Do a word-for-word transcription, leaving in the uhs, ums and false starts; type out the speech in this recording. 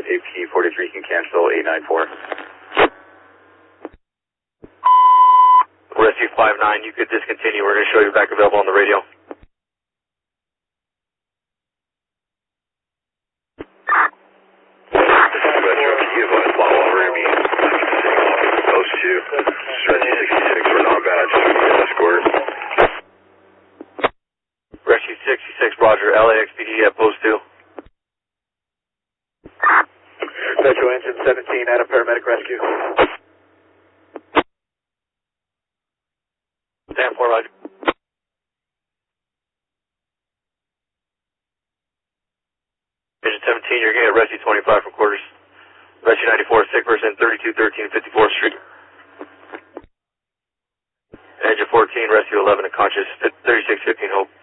A P forty-three can cancel eight nine four. Rescue five nine, you could discontinue. We're going to show you back available on the radio. Rescue advised Lala Remy. Post two. Rescue sixty-six, we're non-badged. Escort. Rescue sixty-six, Roger. L A X P D at post two. Metro Engine seventeen, Adam Paramedic Rescue. Stand for, Roger. Engine seventeen, you're going to get Rescue twenty-five from quarters. Rescue ninety-four, sick person, thirty-two thirteen fifty-fourth Street. Engine fourteen, Rescue eleven, unconscious, thirty-six fifteen Hope.